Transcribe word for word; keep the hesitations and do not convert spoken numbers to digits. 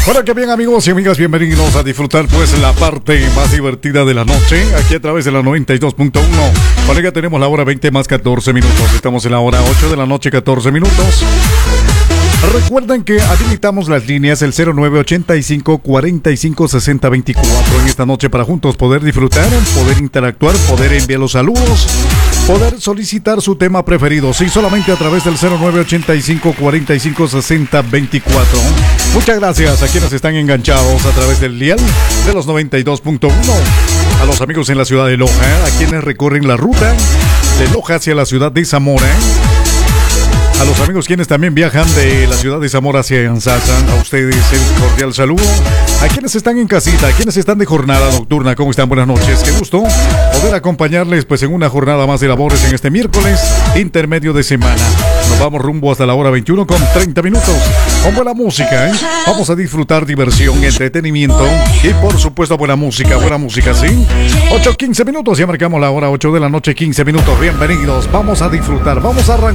Bueno, qué bien, amigos y amigas, bienvenidos a disfrutar pues la parte más divertida de la noche, aquí a través de la noventa y dos punto uno. Bueno, ya tenemos la hora veinte más catorce minutos, estamos en la hora ocho de la noche, catorce minutos. Recuerden que habilitamos las líneas el cero nueve ochenta y cinco cuarenta y cinco sesenta veinticuatro en esta noche para juntos poder disfrutar, poder interactuar, poder enviar los saludos, poder solicitar su tema preferido. Sí, solamente a través del cero nueve ochenta y cinco cuarenta y cinco sesenta veinticuatro. Muchas gracias a quienes están enganchados a través del dial de los noventa y dos punto uno. A los amigos en la ciudad de Loja, a quienes recorren la ruta de Loja hacia la ciudad de Zamora. A los amigos quienes también viajan de la ciudad de Zamora hacia Anzaza, a ustedes el cordial saludo. A quienes están en casita, a quienes están de jornada nocturna, ¿cómo están? Buenas noches, qué gusto poder acompañarles pues en una jornada más de labores en este miércoles intermedio de semana. Nos vamos rumbo hasta la hora veintiuno con treinta minutos, con buena música, ¿eh? Vamos a disfrutar diversión, entretenimiento y por supuesto buena música, buena música, ¿sí? ocho quince minutos, ya marcamos la hora ocho de la noche, quince minutos, bienvenidos, vamos a disfrutar, vamos a arrancar.